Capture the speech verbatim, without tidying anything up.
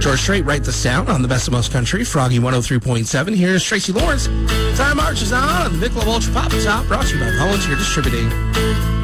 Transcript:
George Strait, Write the Sound on the Best of Most Country, Froggy one oh three point seven. Here's Tracy Lawrence. Time marches on, the Michelob Ultra Pop Top, brought to you by Volunteer Distributing.